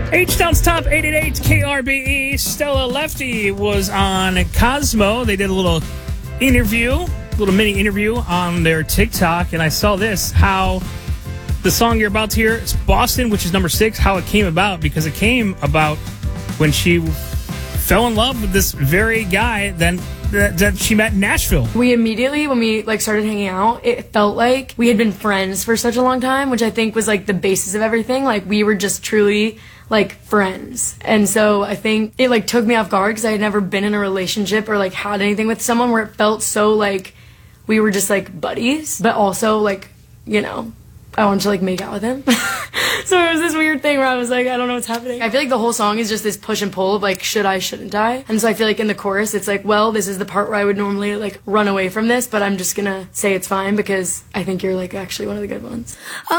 H-Town's Top 888 KRBE. Stella Lefty was on Cosmo. They did a little mini interview on their TikTok, and I saw this, how the song you're about to hear is Boston, which is number 6, how it came about, because it came about when she fell in love with this very guy that she met in Nashville. We immediately, when we started hanging out, it felt like we had been friends for such a long time, which I think was the basis of everything. We were just truly friends. And so I think it took me off guard because I had never been in a relationship or had anything with someone where it felt so we were just buddies, but also I wanted to make out with him. So it was this weird thing where I was I don't know what's happening. I feel the whole song is just this push and pull of should I, shouldn't I? And so I feel in the chorus it's well, this is the part where I would normally run away from this, but I'm just gonna say it's fine because I think you're actually one of the good ones.